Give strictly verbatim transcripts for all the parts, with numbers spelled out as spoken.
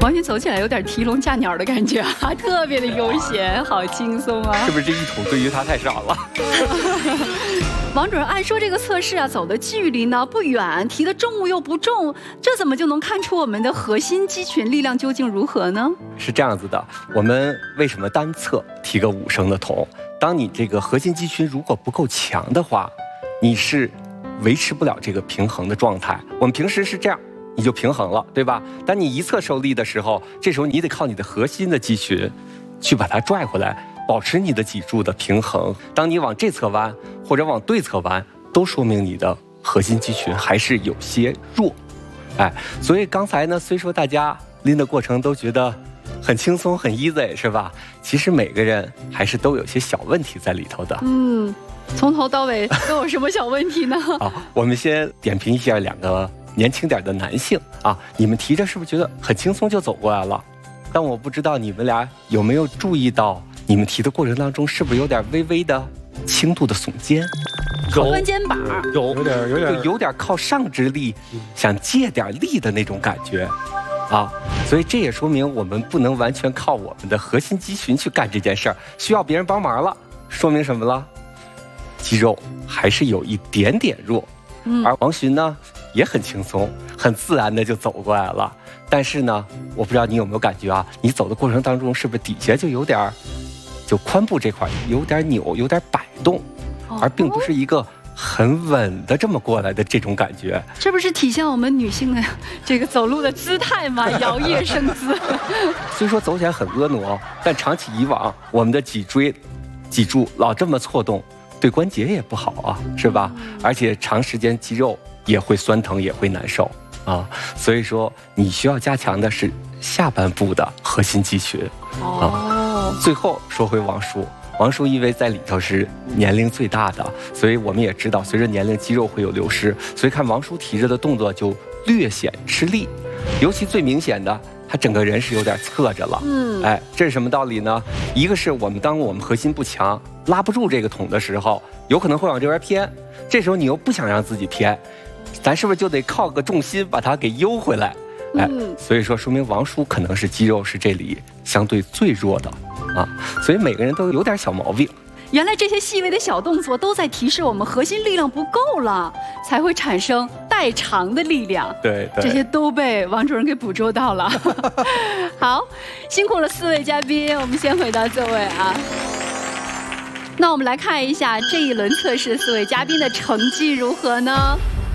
王迅走起来有点提笼架鸟的感觉啊，特别的悠闲，好轻松啊！ 是不是这一桶对于他太少了？ 王主任，按说这个测试啊，走的距离呢不远，提的重物又不重，这怎么就能看出我们的核心肌群力量究竟如何呢？ 是这样子的，我们为什么单侧提个五升的桶？当你这个核心肌群如果不够强的话，你是维持不了这个平衡的状态。我们平时是这样，你就平衡了，对吧？当你一侧受力的时候，这时候你得靠你的核心的肌群去把它拽回来，保持你的脊柱的平衡。当你往这侧弯或者往对侧弯，都说明你的核心肌群还是有些弱。哎，所以刚才呢，虽说大家拎的过程都觉得很轻松很 easy 是吧？其实每个人还是都有些小问题在里头的。 嗯，从头到尾都有什么小问题呢？ 好，我们先点评一下两个年轻点的男性啊，你们提着是不是觉得很轻松就走过来了？但我不知道你们俩有没有注意到，你们提的过程当中是不是有点微微的轻度的耸肩？ 有弯肩膀， 有有点有点就有点靠上肢力，想借点力的那种感觉。啊，所以这也说明我们不能完全靠我们的核心肌群去干这件事儿，需要别人帮忙了。说明什么了？肌肉还是有一点点弱。嗯，而王迅呢也很轻松、很自然的就走过来了。但是呢，我不知道你有没有感觉啊？你走的过程当中，是不是底下就有点，就髋部这块有点扭、有点摆动，而并不是一个很稳的这么过来的这种感觉。 这不是体现我们女性的这个走路的姿态吗？摇曳生姿。 虽说走起来很婀娜，但长期以往，我们的脊椎、脊柱老这么错动，对关节也不好啊，是吧？而且长时间肌肉也会酸疼，也会难受啊。所以说，你需要加强的是下半部的核心肌群。哦。最后说回王叔。王叔因为在里头是年龄最大的，所以我们也知道，随着年龄肌肉会有流失，所以看王叔提着的动作就略显吃力，尤其最明显的，他整个人是有点侧着了。嗯，哎，这是什么道理呢？一个是我们当我们核心不强，拉不住这个桶的时候，有可能会往这边偏，这时候你又不想让自己偏，咱是不是就得靠个重心把它给悠回来？哎，所以说说明王叔可能是肌肉是这里相对最弱的。啊，所以每个人都有点小毛病。 原来这些细微的小动作都在提示我们核心力量不够了，才会产生代偿的力量。 对，对， 这些都被王主任给捕捉到了。好，辛苦了四位嘉宾，我们先回到座位啊。那我们来看一下这一轮测试四位嘉宾的成绩如何呢？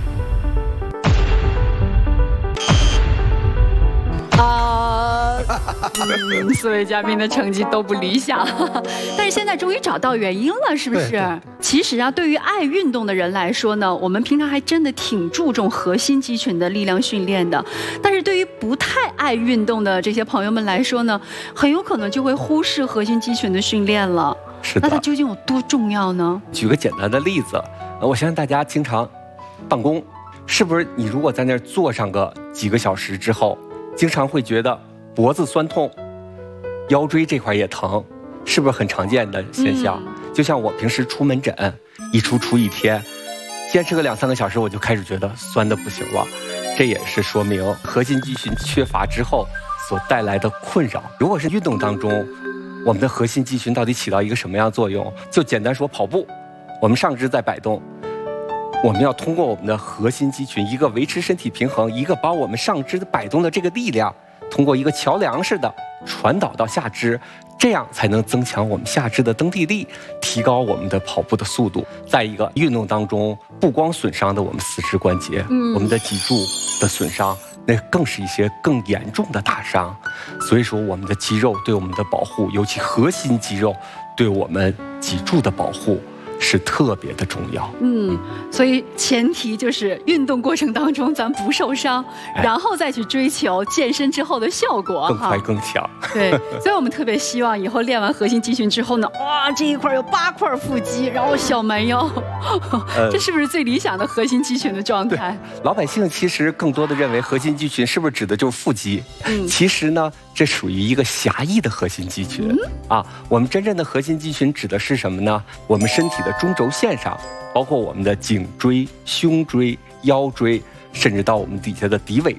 啊、嗯，四位嘉宾的成绩都不理想，但是现在终于找到原因了，是不是？其实啊，对于爱运动的人来说呢，我们平常还真的挺注重核心肌群的力量训练的。但是对于不太爱运动的这些朋友们来说呢，很有可能就会忽视核心肌群的训练了。 是的。 那它究竟有多重要呢？ 举个简单的例子，我相信大家经常办公，是不是？你如果在那儿坐上个几个小时之后，经常会觉得脖子酸痛，腰椎这块也疼，是不是很常见的现象？嗯、就像我平时出门诊，一出出一天，坚持个两三个小时，我就开始觉得酸的不行了。这也是说明核心肌群缺乏之后所带来的困扰。如果是运动当中，我们的核心肌群到底起到一个什么样的作用？就简单说，跑步，我们上肢在摆动。我们要通过我们的核心肌群，一个维持身体平衡，一个把我们上肢的摆动的这个力量，通过一个桥梁式的传导到下肢，这样才能增强我们下肢的蹬地力，提高我们的跑步的速度。在一个运动当中，不光损伤的我们四肢关节，嗯，我们的脊柱的损伤，那更是一些更严重的大伤。所以说，我们的肌肉对我们的保护，尤其核心肌肉对我们脊柱的保护，是特别的重要。 嗯，所以前提就是运动过程当中咱不受伤，哎、然后再去追求健身之后的效果， 更快更强。 对，所以我们特别希望以后练完核心肌群之后呢，哇，这一块有八块腹肌，然后小蛮腰，呃、这是不是最理想的核心肌群的状态？ 老百姓其实更多的认为核心肌群是不是指的就是腹肌？嗯，其实呢，这属于一个狭义的核心肌群、嗯、啊。我们真正的核心肌群指的是什么呢？我们身体的中轴线上，包括我们的颈椎、胸椎、腰椎，甚至到我们底下的骶尾